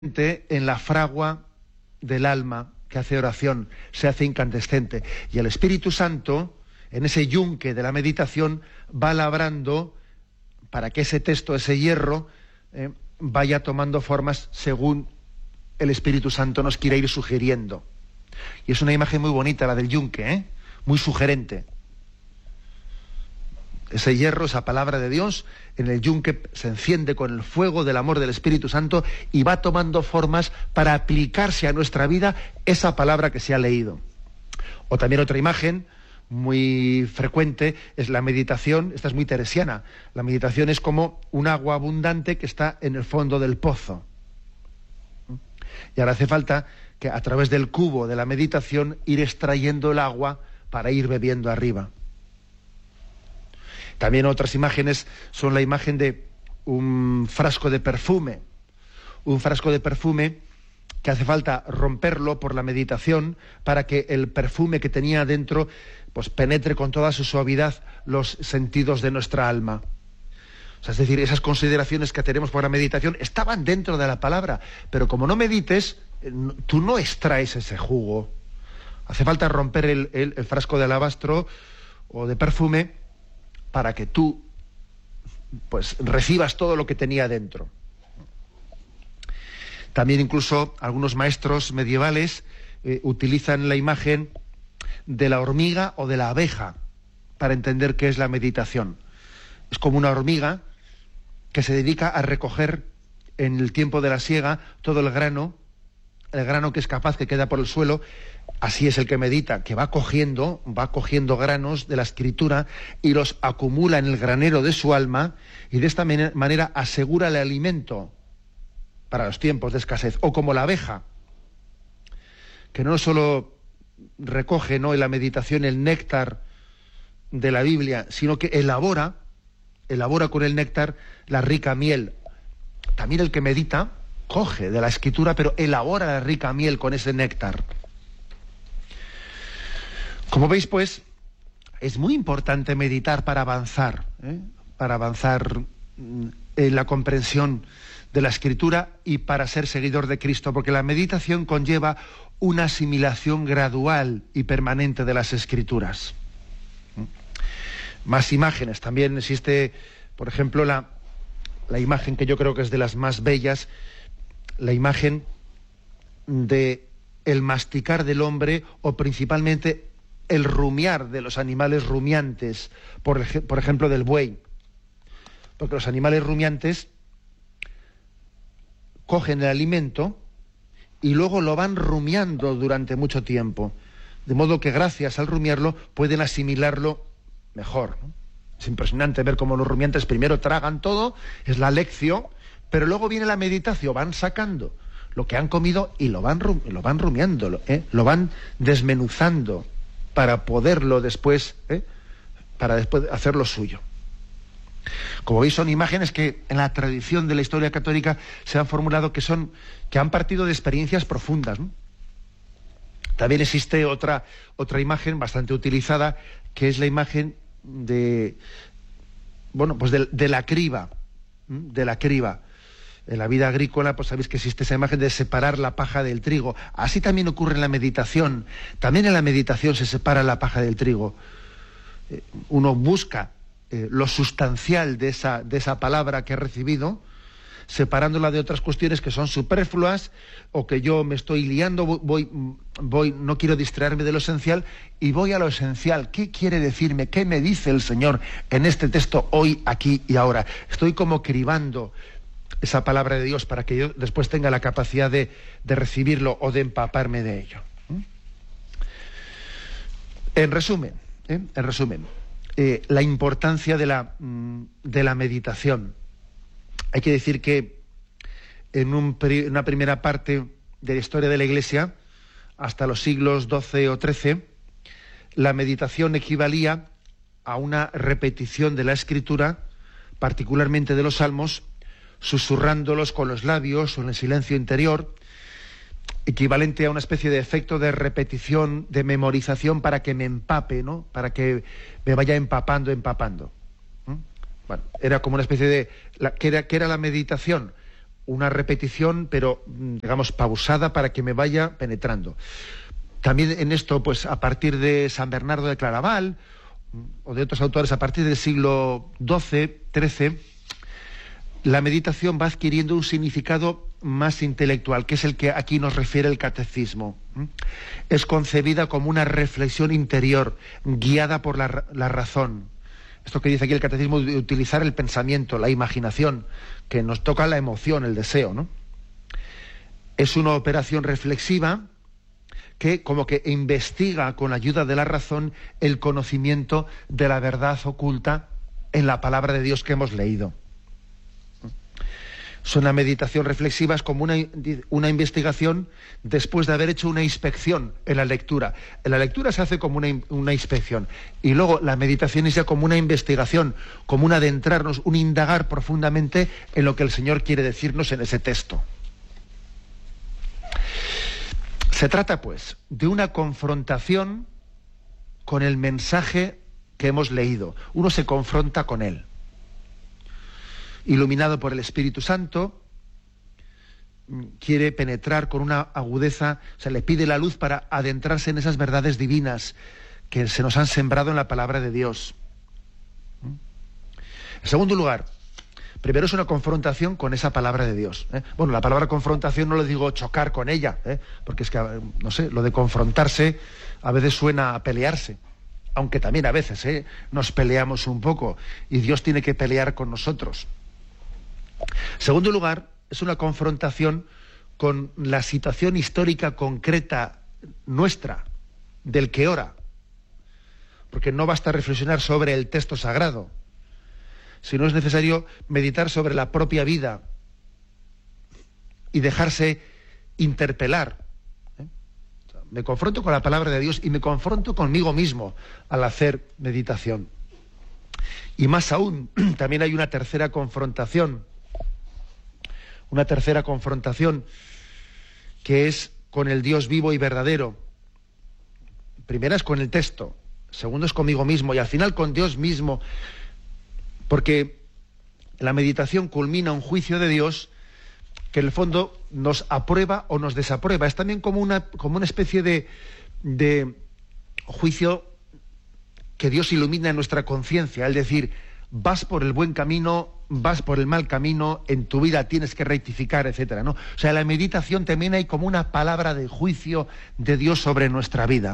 en la fragua del alma que hace oración, se hace incandescente. Y el Espíritu Santo, en ese yunque de la meditación, va labrando para que ese texto, ese hierro, vaya tomando formas según el Espíritu Santo nos quiera ir sugiriendo. Y es una imagen muy bonita la del yunque, muy sugerente. Ese hierro, esa palabra de Dios, en el yunque se enciende con el fuego del amor del Espíritu Santo y va tomando formas para aplicarse a nuestra vida esa palabra que se ha leído. O también otra imagen muy frecuente es la meditación. Esta es muy teresiana. La meditación es como un agua abundante que está en el fondo del pozo. Y ahora hace falta que a través del cubo de la meditación ir extrayendo el agua para ir bebiendo arriba. También otras imágenes son la imagen de un frasco de perfume. Un frasco de perfume que hace falta romperlo por la meditación para que el perfume que tenía dentro pues penetre con toda su suavidad los sentidos de nuestra alma. O sea, es decir, esas consideraciones que tenemos por la meditación estaban dentro de la palabra, pero como no medites, tú no extraes ese jugo. Hace falta romper el frasco de alabastro o de perfume para que tú pues recibas todo lo que tenía dentro. También incluso algunos maestros medievales utilizan la imagen de la hormiga o de la abeja para entender qué es la meditación. Es como una hormiga que se dedica a recoger en el tiempo de la siega todo el grano que es capaz, que queda por el suelo. Así es el que medita, que va cogiendo granos de la Escritura y los acumula en el granero de su alma, y de esta manera asegura el alimento para los tiempos de escasez. O como la abeja, que no solo recoge, en la meditación, el néctar de la Biblia, sino que elabora con el néctar la rica miel. También el que medita coge de la Escritura, pero elabora la rica miel con ese néctar. Como veis, pues, es muy importante meditar para avanzar en la comprensión de la Escritura y para ser seguidor de Cristo, porque la meditación conlleva una asimilación gradual y permanente de las Escrituras. Más imágenes. También existe, por ejemplo, la imagen que yo creo que es de las más bellas, la imagen de el masticar del hombre, o principalmente el rumiar de los animales rumiantes, por ejemplo del buey. Porque los animales rumiantes cogen el alimento y luego lo van rumiando durante mucho tiempo, de modo que gracias al rumiarlo pueden asimilarlo mejor, ¿no? Es impresionante ver cómo los rumiantes primero tragan todo, es la lección, pero luego viene la meditación, van sacando lo que han comido y lo van rumiando, lo van desmenuzando para poderlo después, para después hacerlo suyo. Como veis, son imágenes que en la tradición de la historia católica se han formulado que han partido de experiencias profundas, ¿no? También existe otra imagen bastante utilizada, que es la imagen de la criba, de la criba. En la vida agrícola, pues sabéis que existe esa imagen de separar la paja del trigo. Así también ocurre en la meditación. También en la meditación se separa la paja del trigo. Uno busca lo sustancial de esa palabra que he recibido, separándola de otras cuestiones que son superfluas, o que yo me estoy liando, no quiero distraerme de lo esencial, y voy a lo esencial. ¿Qué quiere decirme? ¿Qué me dice el Señor en este texto hoy, aquí y ahora? Estoy como cribando esa palabra de Dios para que yo después tenga la capacidad de recibirlo o de empaparme de ello. En resumen, la importancia de la meditación. Hay que decir que en una primera parte de la historia de la Iglesia, hasta los siglos XII o XIII, la meditación equivalía a una repetición de la Escritura, particularmente de los Salmos, susurrándolos con los labios o en el silencio interior, equivalente a una especie de efecto de repetición, de memorización, para que me empape, ¿no? Para que me vaya empapando. Bueno, era como una especie de... ¿Qué era la meditación? una repetición, pero digamos pausada para que me vaya penetrando. También en esto, pues a partir de San Bernardo de Claraval o de otros autores a partir del siglo XII, XIII, la meditación va adquiriendo un significado más intelectual, que es el que aquí nos refiere el catecismo. Es concebida como una reflexión interior, guiada por la razón. Esto que dice aquí el catecismo, de utilizar el pensamiento, la imaginación, que nos toca la emoción, el deseo, ¿no? Es una operación reflexiva que como que investiga con la ayuda de la razón el conocimiento de la verdad oculta en la palabra de Dios que hemos leído. Es una meditación reflexiva, es como una investigación después de haber hecho una inspección en la lectura. En la lectura se hace como una inspección, y luego la meditación es ya como una investigación, como un adentrarnos, un indagar profundamente en lo que el Señor quiere decirnos en ese texto. Se trata, pues, de una confrontación con el mensaje que hemos leído. Uno se confronta con él. Iluminado por el Espíritu Santo, quiere penetrar con una agudeza, o sea, le pide la luz para adentrarse en esas verdades divinas que se nos han sembrado en la palabra de Dios. En segundo lugar, primero es una confrontación con esa palabra de Dios. Bueno, la palabra confrontación no le digo chocar con ella, porque es que, no sé, lo de confrontarse a veces suena a pelearse. Aunque también a veces nos peleamos un poco y Dios tiene que pelear con nosotros. En segundo lugar, es una confrontación con la situación histórica concreta nuestra, del que ora. Porque no basta reflexionar sobre el texto sagrado, sino es necesario meditar sobre la propia vida y dejarse interpelar. Me confronto con la palabra de Dios y me confronto conmigo mismo al hacer meditación. Y más aún, también hay una tercera confrontación que es con el Dios vivo y verdadero. Primera es con el texto, segundo es conmigo mismo y al final con Dios mismo, porque la meditación culmina un juicio de Dios que en el fondo nos aprueba o nos desaprueba. Es también como una especie de juicio que Dios ilumina en nuestra conciencia, es decir, vas por el buen camino, vas por el mal camino, en tu vida tienes que rectificar, etcétera, ¿no? O sea, en la meditación también hay como una palabra de juicio de Dios sobre nuestra vida.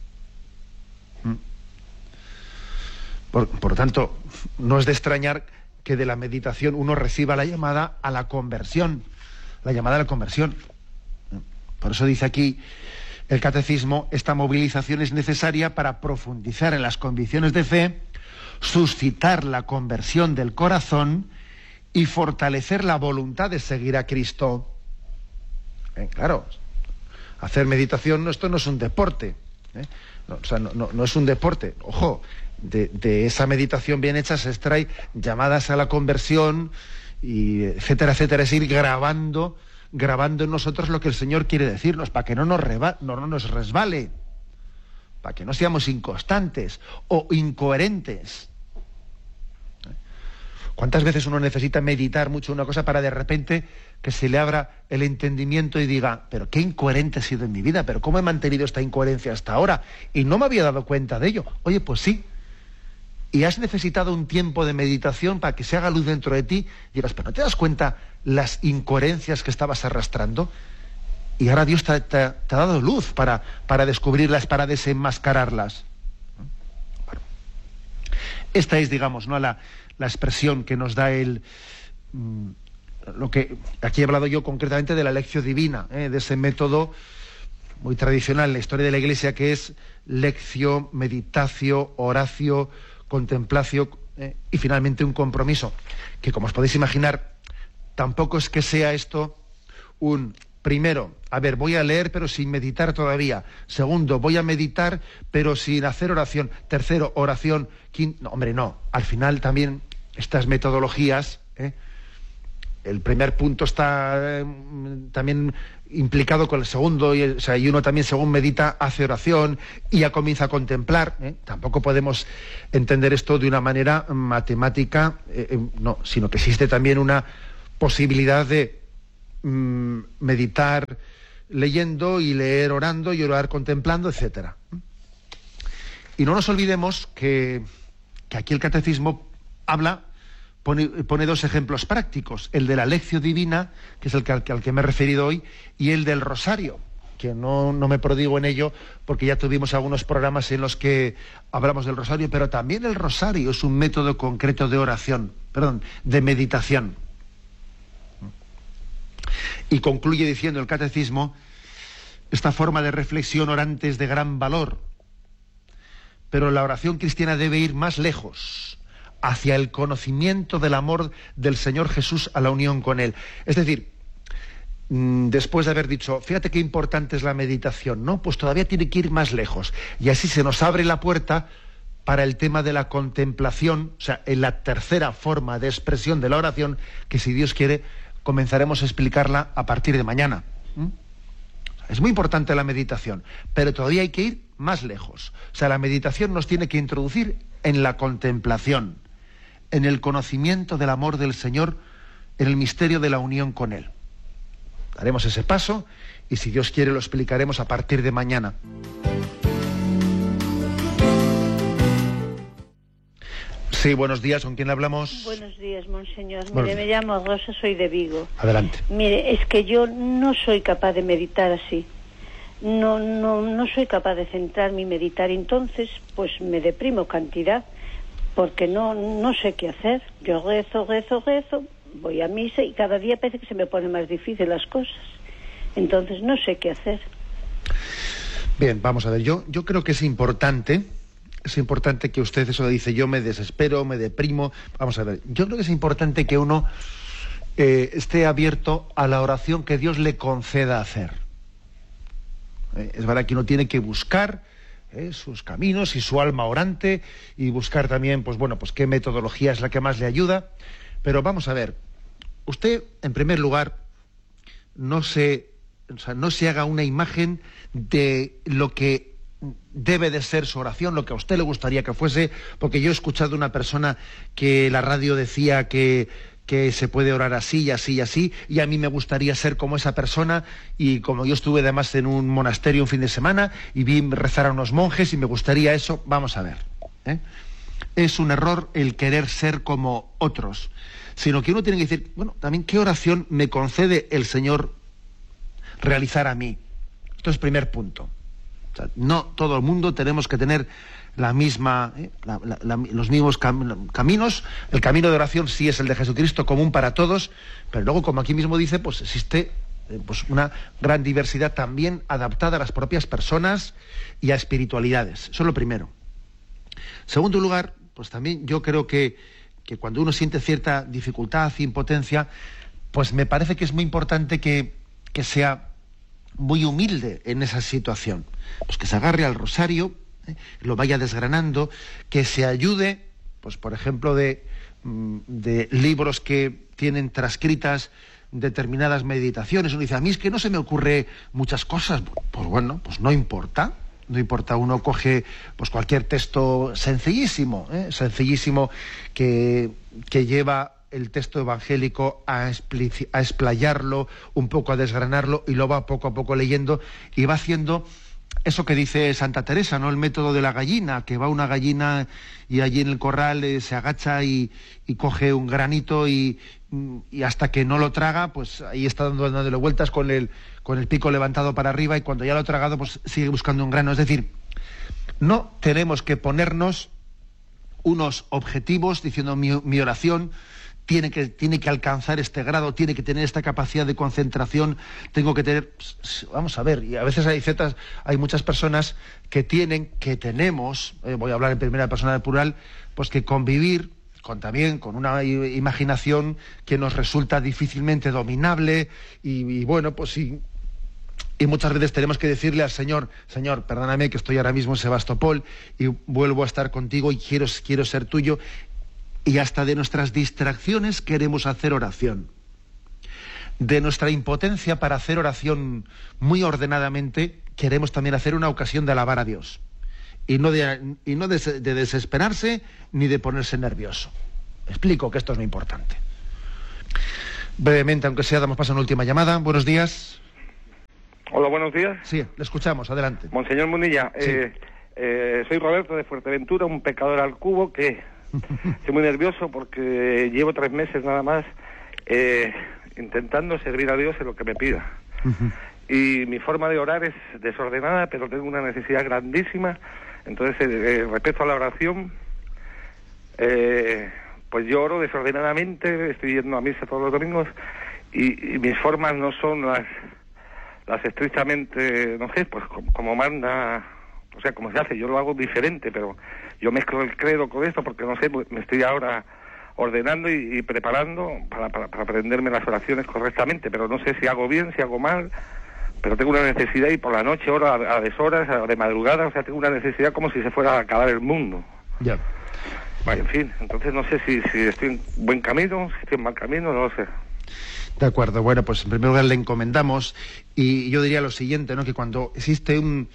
Por lo tanto, no es de extrañar que de la meditación uno reciba la llamada a la conversión. Por eso dice aquí el catecismo, esta movilización es necesaria para profundizar en las convicciones de fe, suscitar la conversión del corazón y fortalecer la voluntad de seguir a Cristo. Claro, hacer meditación, esto no es un deporte. No es un deporte. Ojo, de esa meditación bien hecha se extrae llamadas a la conversión, y etcétera, etcétera. Es ir grabando en nosotros lo que el Señor quiere decirnos, para que no nos resbale, para que no seamos inconstantes o incoherentes. ¿Cuántas veces uno necesita meditar mucho una cosa para de repente que se le abra el entendimiento y diga, pero qué incoherente he sido en mi vida, pero cómo he mantenido esta incoherencia hasta ahora y no me había dado cuenta de ello? Oye, pues sí. Y has necesitado un tiempo de meditación para que se haga luz dentro de ti y digas, pero ¿no te das cuenta las incoherencias que estabas arrastrando? Y ahora Dios te ha dado luz para descubrirlas, para desenmascararlas. Bueno, esta es, digamos, ¿no?, la expresión que nos da lo que aquí he hablado yo concretamente de la lección divina, de ese método muy tradicional en la historia de la Iglesia que es lectio, meditatio, oratio, contemplatio y finalmente un compromiso, que como os podéis imaginar, tampoco es que sea esto primero, voy a leer pero sin meditar todavía. Segundo, voy a meditar pero sin hacer oración. Tercero, oración. Quinto, no, hombre, no. Al final también estas metodologías, el primer punto está también implicado con el segundo, y uno también según medita hace oración y ya comienza a contemplar. Tampoco podemos entender esto de una manera matemática, no, sino que existe también una posibilidad de meditar leyendo y leer orando y orar contemplando, etcétera. Y no nos olvidemos que aquí el catecismo pone dos ejemplos prácticos, el de la lección divina, que es al que me he referido hoy, y el del rosario, que no me prodigo en ello porque ya tuvimos algunos programas en los que hablamos del rosario, pero también el rosario es un método concreto de oración, de meditación. Y concluye diciendo el catecismo: esta forma de reflexión orante es de gran valor, pero la oración cristiana debe ir más lejos, hacia el conocimiento del amor del Señor Jesús a la unión con Él. Es decir, después de haber dicho, fíjate qué importante es la meditación, ¿no? Pues todavía tiene que ir más lejos. Y así se nos abre la puerta para el tema de la contemplación, o sea, en la tercera forma de expresión de la oración, que si Dios quiere, comenzaremos a explicarla a partir de mañana. Es muy importante la meditación, pero todavía hay que ir más lejos. O sea, la meditación nos tiene que introducir en la contemplación, en el conocimiento del amor del Señor, en el misterio de la unión con Él. Daremos ese paso y, si Dios quiere, lo explicaremos a partir de mañana. Sí, buenos días, ¿con quién hablamos? Buenos días, monseñor. Mire, me llamo Rosa, soy de Vigo. Adelante. Mire, es que yo no soy capaz de meditar así. No soy capaz de centrarme y meditar, entonces pues me deprimo cantidad, porque no sé qué hacer. Yo rezo, voy a misa y cada día parece que se me ponen más difíciles las cosas. Entonces no sé qué hacer. Bien, vamos a ver, yo creo que es importante que usted eso dice, yo me desespero, me deprimo. Vamos a ver, yo creo que es importante que uno esté abierto a la oración que Dios le conceda hacer. Es verdad que uno tiene que buscar sus caminos y su alma orante, y buscar también, pues qué metodología es la que más le ayuda. Pero vamos a ver, usted, en primer lugar, no se haga una imagen de lo que debe de ser su oración, lo que a usted le gustaría que fuese, porque yo he escuchado a una persona que la radio decía que se puede orar así y así y así, y a mí me gustaría ser como esa persona, y como yo estuve además en un monasterio un fin de semana y vi rezar a unos monjes y me gustaría eso. Vamos a ver, es un error el querer ser como otros, sino que uno tiene que decir, también qué oración me concede el Señor realizar a mí. Esto es el primer punto. O sea, no todo el mundo tenemos que tener la misma, los mismos caminos. El camino de oración sí es el de Jesucristo, común para todos, pero luego, como aquí mismo dice, pues existe una gran diversidad también adaptada a las propias personas y a espiritualidades. Eso es lo primero. Segundo lugar, pues también yo creo que cuando uno siente cierta dificultad, impotencia, pues me parece que es muy importante que sea muy humilde en esa situación. Pues que se agarre al rosario, lo vaya desgranando, que se ayude, pues por ejemplo, de libros que tienen transcritas determinadas meditaciones. Uno dice, a mí es que no se me ocurre muchas cosas. Pues pues no importa, uno coge pues cualquier texto sencillísimo que lleva el texto evangélico a explayarlo, un poco a desgranarlo, y lo va poco a poco leyendo, y va haciendo eso que dice Santa Teresa, ¿no? El método de la gallina, que va una gallina y allí en el corral se agacha y coge un granito y hasta que no lo traga, pues ahí está dándole vueltas con el pico levantado para arriba, y cuando ya lo ha tragado, pues sigue buscando un grano. Es decir, no tenemos que ponernos unos objetivos diciendo mi oración tiene que alcanzar este grado, tiene que tener esta capacidad de concentración, tengo que tener... Vamos a ver, y a veces hay muchas personas que tenemos, voy a hablar en primera persona del plural, pues que convivir también con una imaginación que nos resulta difícilmente dominable, y muchas veces tenemos que decirle al Señor, perdóname que estoy ahora mismo en Sebastopol y vuelvo a estar contigo y quiero ser tuyo. Y hasta de nuestras distracciones queremos hacer oración. De nuestra impotencia para hacer oración muy ordenadamente, queremos también hacer una ocasión de alabar a Dios. Y no de desesperarse ni de ponerse nervioso. Explico que esto es muy importante. Brevemente, aunque sea, damos paso a una última llamada. Buenos días. Hola, buenos días. Sí, le escuchamos, adelante. Monseñor Munilla, Sí. Soy Roberto de Fuerteventura, un pecador al cubo que estoy muy nervioso porque llevo 3 meses nada más intentando servir a Dios en lo que me pida. Y mi forma de orar es desordenada, pero tengo una necesidad grandísima. Entonces, respecto a la oración, pues yo oro desordenadamente, estoy yendo a misa todos los domingos y mis formas no son las estrictamente, no sé, pues como manda, o sea, como se hace. Yo lo hago diferente, pero yo mezclo el credo con esto porque, no sé, me estoy ahora ordenando y preparando para aprenderme las oraciones correctamente, pero no sé si hago bien, si hago mal, pero tengo una necesidad y por la noche oro a deshoras, de madrugada, o sea, tengo una necesidad como si se fuera a acabar el mundo. Ya. Vale. En fin, entonces no sé si estoy en buen camino, si estoy en mal camino, no lo sé. De acuerdo, bueno, pues en primer lugar le encomendamos, y yo diría lo siguiente, ¿no? Que cuando existe un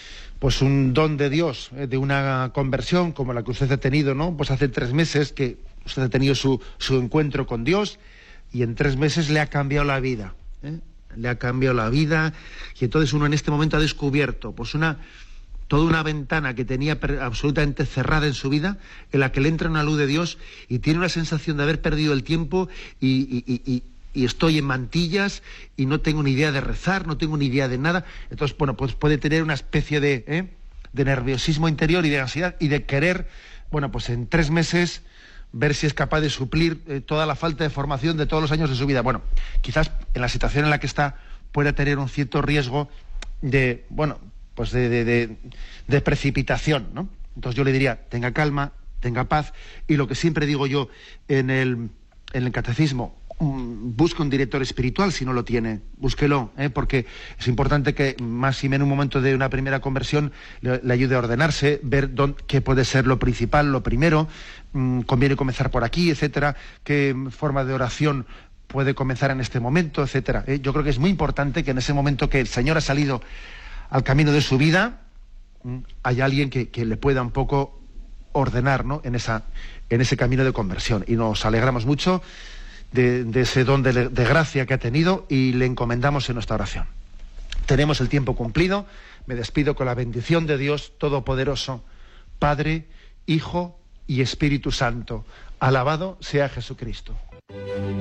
don de Dios, de una conversión como la que usted ha tenido, ¿no? Pues hace 3 meses que usted ha tenido su encuentro con Dios y en 3 meses le ha cambiado la vida, ¿eh? Le ha cambiado la vida, y entonces uno en este momento ha descubierto pues toda una ventana que tenía absolutamente cerrada en su vida, en la que le entra una luz de Dios y tiene una sensación de haber perdido el tiempo y estoy en mantillas y no tengo ni idea de rezar, no tengo ni idea de nada. Entonces, bueno, pues puede tener una especie de nerviosismo interior y de ansiedad y de querer, bueno, pues en 3 meses ver si es capaz de suplir toda la falta de formación de todos los años de su vida. Bueno, quizás en la situación en la que está pueda tener un cierto riesgo de, bueno, pues de precipitación, ¿no? Entonces yo le diría, tenga calma, tenga paz, y lo que siempre digo yo en el catecismo, busque un director espiritual si no lo tiene, búsquelo, porque es importante que, más y menos en un momento de una primera conversión, le ayude a ordenarse, ver qué puede ser lo principal, lo primero, conviene comenzar por aquí, etcétera, qué forma de oración puede comenzar en este momento, etcétera. Yo creo que es muy importante que en ese momento que el Señor ha salido al camino de su vida, hay alguien que le pueda un poco ordenar, ¿no? en ese camino de conversión. Y nos alegramos mucho de ese don de gracia que ha tenido y le encomendamos en nuestra oración. Tenemos el tiempo cumplido. Me despido con la bendición de Dios Todopoderoso, Padre, Hijo y Espíritu Santo. Alabado sea Jesucristo.